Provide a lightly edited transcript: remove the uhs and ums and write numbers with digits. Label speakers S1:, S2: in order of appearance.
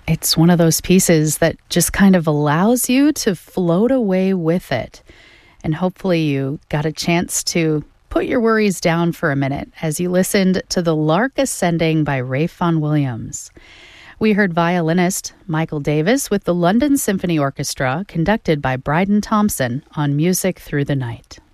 S1: It's one of those pieces that just kind of allows you to float away with it. And hopefully you got a chance to put your worries down for a minute as you listened to The Lark Ascending by Ralph Vaughan Williams. We heard violinist Michael Davis with the London Symphony Orchestra, conducted by Bryden Thompson, on Music Through the Night.